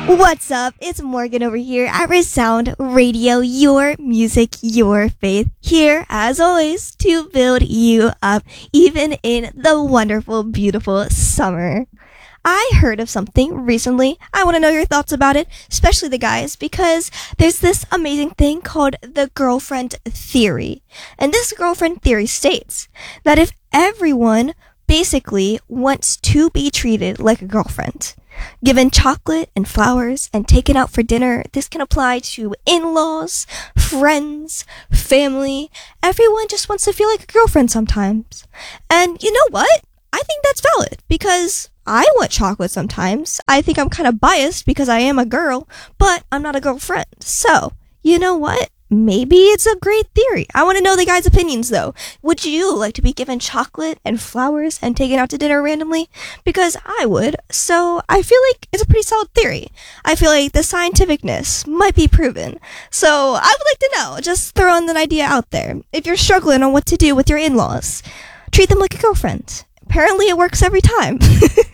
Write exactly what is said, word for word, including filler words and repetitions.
What's up? It's Morgan over here at Resound Radio, your music, your faith. Here, as always, to build you up, even in the wonderful, beautiful summer. I heard of something recently. I want to know your thoughts about it, especially the guys, because there's this amazing thing called the girlfriend theory. And this girlfriend theory states that if everyone basically wants to be treated like a girlfriend, given chocolate and flowers and taken out for dinner, this can apply to in-laws, friends, family. Everyone just wants to feel like a girlfriend sometimes. And you know what? I think that's valid because I want chocolate sometimes. I think I'm kind of biased because I am a girl, but I'm not a girlfriend. So, you know what? Maybe it's a great theory. I want to know the guys' opinions, though. Would you like to be given chocolate and flowers and taken out to dinner randomly? Because I would. So I feel like it's a pretty solid theory. I feel like the scientificness might be proven. So I would like to know. Just throwing an idea out there. If you're struggling on what to do with your in-laws, treat them like a girlfriend. Apparently it works every time.